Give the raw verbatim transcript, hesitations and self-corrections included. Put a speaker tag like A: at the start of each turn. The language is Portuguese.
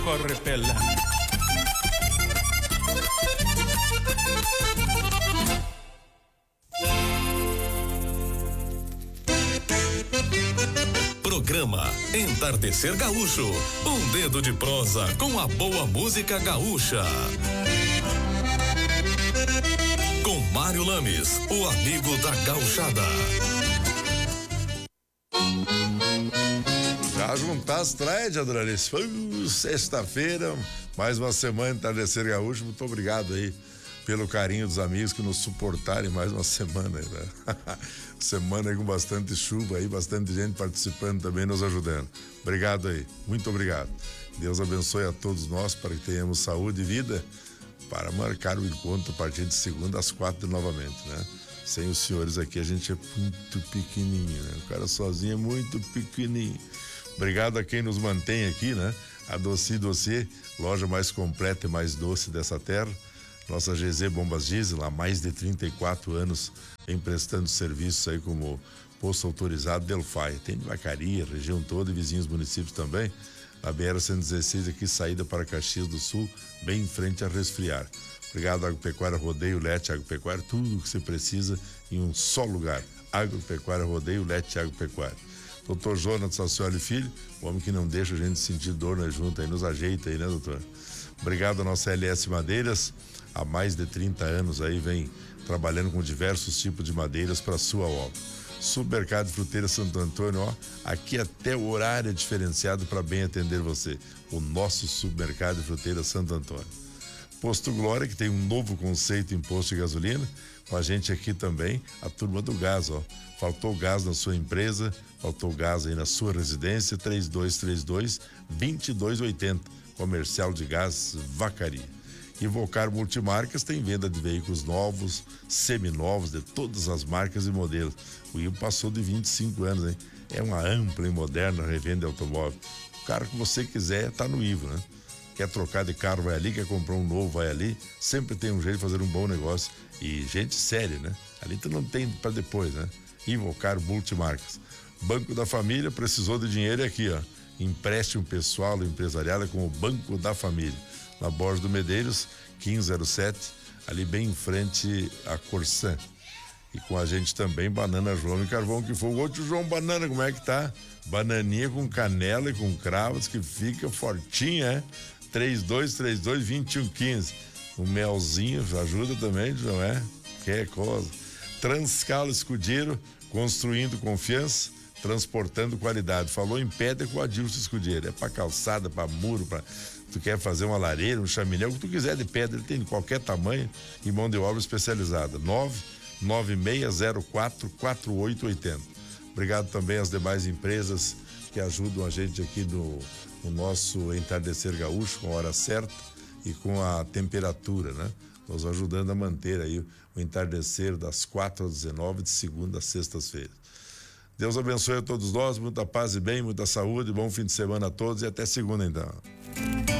A: Corre pela.
B: Programa Entardecer Gaúcho, um dedo de prosa com a boa música gaúcha. Com Mário Lames, o amigo da gauchada.
C: Já juntar as trades, Adoralice. Foi sexta-feira, mais uma semana Entardecer Gaúcho. Muito obrigado aí pelo carinho dos amigos que nos suportarem mais uma semana aí, né? Semana aí com bastante chuva aí, bastante gente participando também, nos ajudando. Obrigado aí, muito obrigado. Deus abençoe a todos nós para que tenhamos saúde e vida para marcar o encontro a partir de segunda às quatro novamente, né? Sem os senhores aqui a gente é muito pequenininho, né? O cara sozinho é muito pequenininho. Obrigado a quem nos mantém aqui, né? A Doce Doce, loja mais completa e mais doce dessa terra. Nossa G Z Bombas Diesel, há mais de trinta e quatro anos emprestando serviços aí como posto autorizado Delphi. Tem de Vacaria, região toda e vizinhos municípios também. A B R cento e dezesseis aqui, saída para Caxias do Sul, bem em frente a Resfriar. Obrigado, Agropecuária Rodeio, Lete Agropecuária, tudo o que você precisa em um só lugar. Agropecuária Rodeio, Lete Agropecuária. Doutor Jonas Sacioli Filho, o homem que não deixa a gente sentir dor na junta aí, nos ajeita aí, né, doutor? Obrigado a nossa L S Madeiras, há mais de trinta anos aí vem trabalhando com diversos tipos de madeiras para sua obra. Supermercado Fruteira Santo Antônio, ó, aqui até o horário é diferenciado para bem atender você. O nosso Supermercado Fruteira Santo Antônio. Posto Glória, que tem um novo conceito em posto de gasolina, com a gente aqui também, a turma do gás, ó. Faltou gás na sua empresa, faltou gás aí na sua residência, três dois três dois, dois dois oito zero, comercial de gás Vacaria. E Vocar Multimarcas tem venda de veículos novos, seminovos, de todas as marcas e modelos. O I V passou de vinte e cinco anos, hein? É uma ampla e moderna revenda de automóvel. O carro que você quiser tá no I V, né? Quer trocar de carro, vai ali, quer comprar um novo, vai ali. Sempre tem um jeito de fazer um bom negócio. E gente séria, né? Ali tu não tem para depois, né? Invocar Multimarcas. Banco da Família, precisou de dinheiro, é aqui, ó. Empréstimo pessoal, empresarial, é com o Banco da Família. Na Borges do Medeiros, quinze zero sete, ali bem em frente a Corsã. E com a gente também, Banana João e Carvão, que foi o outro João Banana, como é que tá? Bananinha com canela e com cravos, que fica fortinha, é? três dois três dois, dois um um cinco. O melzinho ajuda também, não é? Que coisa. Transcalo Escudeiro, construindo confiança, transportando qualidade. Falou em pedra com o Adilson Escudeiro. É pra calçada, pra muro, pra... Tu quer fazer uma lareira, um chaminé, o que tu quiser de pedra, ele tem de qualquer tamanho e mão de obra especializada. nove nove seis zero quatro, quatro oito oito zero. Obrigado também às demais empresas que ajudam a gente aqui no, no nosso Entardecer Gaúcho, com a hora certa e com a temperatura, né? Nos ajudando a manter aí o entardecer das quatro às dezenove, de segunda a sextas-feiras. Deus abençoe a todos nós, muita paz e bem, muita saúde, bom fim de semana a todos e até segunda então.